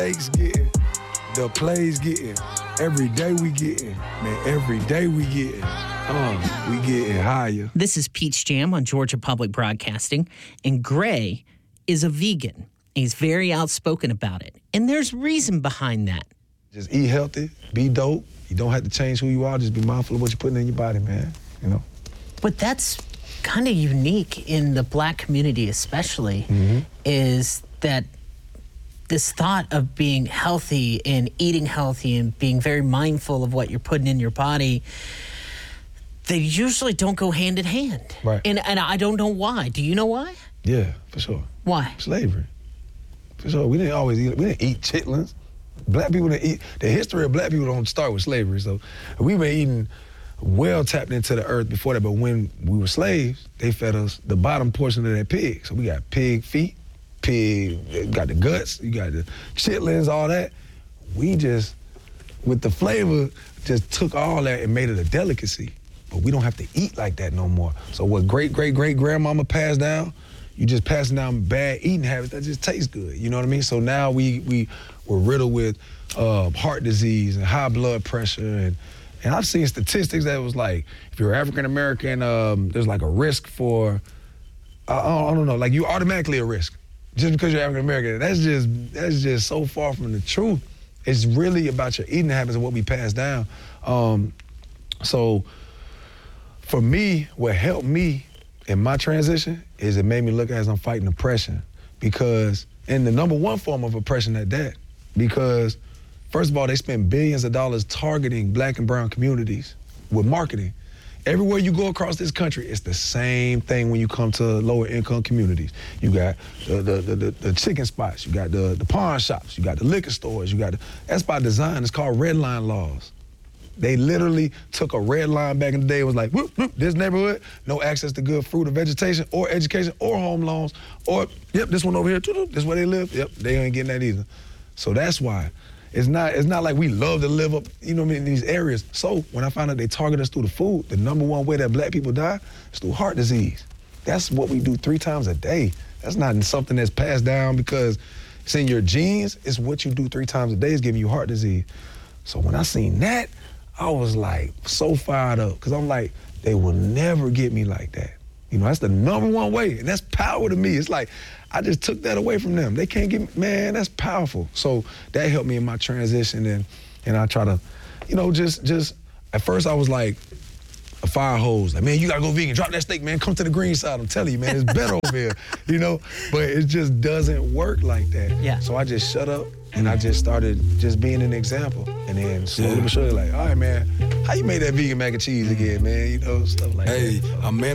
Steaks getting, the plays getting, every day we getting, man, every day we getting higher. This is Peach Jam on Georgia Public Broadcasting, and Gray is a vegan. He's very outspoken about it, and there's reason behind that. Just eat healthy, be dope. You don't have to change who you are. Just be mindful of what you're putting in your body, man, you know? But that's kind of unique in the Black community especially, is that this thought of being healthy and eating healthy and being very mindful of what you're putting in your body, they usually don't go hand in hand. Right. And I don't know why. Do you know why? Yeah, for sure. Why? Slavery. For sure. We didn't eat chitlins. Black people didn't eat. The history of Black people don't start with slavery. So we've been eating well tapped into the earth before that. But when we were slaves, they fed us the bottom portion of that pig. So we got pig feet, you got the guts, you got the chitlins, all that. We just, with the flavor, just took all that and made it a delicacy. But we don't have to eat like that no more. So what great-great-great-grandmama passed down, you just passing down bad eating habits that just taste good, you know what I mean? So now we're riddled with heart disease and high blood pressure, and I've seen statistics that was like, if you're African-American, there's like a risk for, I don't know, like you automatically a risk. Just because you're African-American, that's just so far from the truth. It's really about your eating habits and what we pass down. So for me, what helped me in my transition is it made me look as I'm fighting oppression, and the number one form of oppression at that, because first of all, they spend billions of dollars targeting Black and brown communities with marketing. Everywhere you go across this country, it's the same thing when you come to lower income communities. You got the chicken spots, you got the pawn shops, you got the liquor stores, that's by design. It's called red line laws. They literally took a red line back in the day. It was like, whoop, whoop, this neighborhood, no access to good fruit or vegetation or education or home loans, or, yep, this one over here, this is where they live. Yep, they ain't getting that either. So that's why. It's not like we love to live up, you know what I mean, in these areas. So when I found out they target us through the food, the number one way that Black people die is through heart disease. That's what we do 3 times a day. That's not something that's passed down because it's in your genes. It's what you do 3 times a day is giving you heart disease. So when I seen that, I was like so fired up because I'm like, they will never get me like that. You know, that's the number one way, and that's power to me. It's like, I just took that away from them. They can't get me, man, that's powerful. So that helped me in my transition, and I try to, you know, just at first I was like a fire hose. Like, man, you gotta go vegan, drop that steak, man, come to the green side. I'm telling you, man, it's better over here, you know? But it just doesn't work like that. Yeah. So I just shut up, and I just started just being an example. And then slowly but surely, like, all right, man, how you made that vegan mac and cheese again, man? You know, stuff like that. Hey, a man